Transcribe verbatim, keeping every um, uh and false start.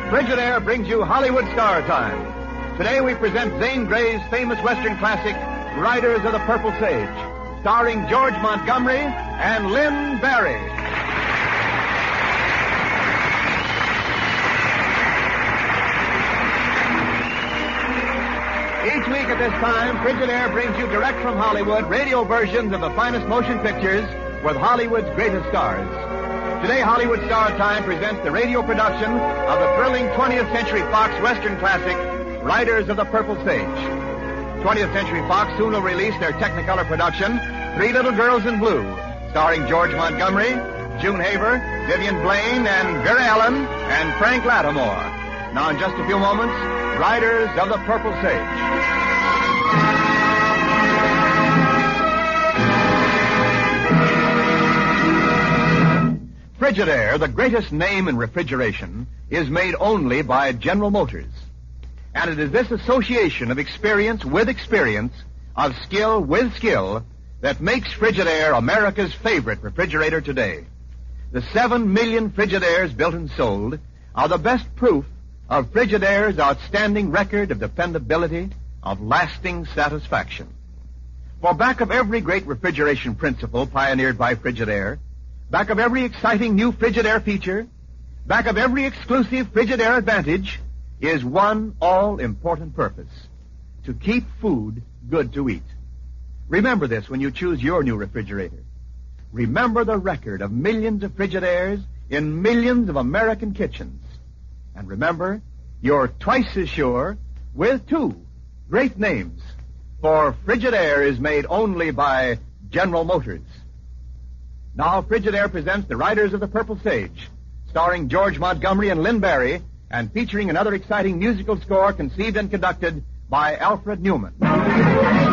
Frigidaire brings you Hollywood Star Time. Today we present Zane Grey's famous Western classic, Riders of the Purple Sage, starring George Montgomery and Lynn Barry. Each week at this time, Frigidaire brings you direct from Hollywood radio versions of the finest motion pictures with Hollywood's greatest stars. Today, Hollywood Star Time presents the radio production of the thrilling twentieth Century Fox Western classic, Riders of the Purple Sage. twentieth Century Fox soon will release their Technicolor production, Three Little Girls in Blue, starring George Montgomery, June Haver, Vivian Blaine, and Vera Ellen, and Frank Lattimore. Now, in just a few moments, Riders of the Purple Sage. Frigidaire, the greatest name in refrigeration, is made only by General Motors. And it is this association of experience with experience, of skill with skill, that makes Frigidaire America's favorite refrigerator today. The seven million Frigidaires built and sold are the best proof of Frigidaire's outstanding record of dependability, of lasting satisfaction. For back of every great refrigeration principle pioneered by Frigidaire, back of every exciting new Frigidaire feature, back of every exclusive Frigidaire advantage, is one all-important purpose: to keep food good to eat. Remember this when you choose your new refrigerator. Remember the record of millions of Frigidaires in millions of American kitchens. And remember, you're twice as sure with two great names, for Frigidaire is made only by General Motors. Now, Frigidaire presents The Riders of the Purple Sage, starring George Montgomery and Lynn Barry, and featuring another exciting musical score conceived and conducted by Alfred Newman.